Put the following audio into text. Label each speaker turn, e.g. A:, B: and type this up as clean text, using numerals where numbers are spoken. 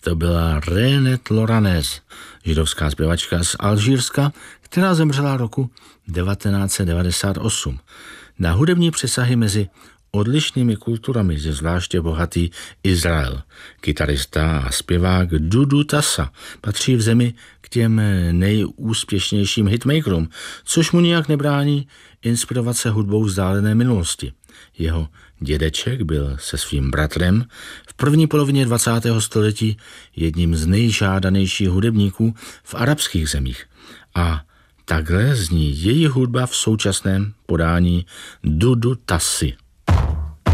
A: To byla Renet Loranes, židovská zpěvačka z Alžírska, která zemřela roku 1998. Na hudební přesahy mezi odlišnými kulturami je zvláště bohatý Izrael. Kytarista a zpěvák Dudu Tassa patří v zemi k těm nejúspěšnějším hitmakerům, což mu nijak nebrání inspirovat se hudbou vzdálené minulosti. Jeho dědeček byl se svým bratrem v první polovině 20. století jedním z nejžádanějších hudebníků v arabských zemích. A takhle zní její hudba v současném podání Dudu Tassy.